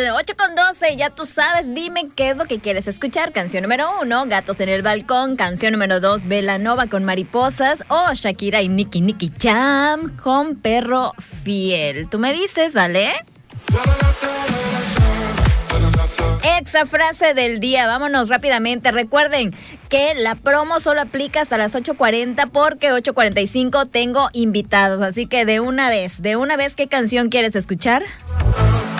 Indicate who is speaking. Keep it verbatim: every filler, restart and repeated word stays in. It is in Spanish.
Speaker 1: ocho con doce, ya tú sabes, dime qué es lo que quieres escuchar. Canción número uno, Gatos en el Balcón. Canción número dos, Belanova con Mariposas. O Shakira y Nicky Nicky Jam con Perro Fiel. Tú me dices, ¿vale? Exa frase del día, vámonos rápidamente. Recuerden que la promo solo aplica hasta las ocho cuarenta porque ocho cuarenta y cinco tengo invitados. Así que de una vez, de una vez, ¿qué canción quieres escuchar?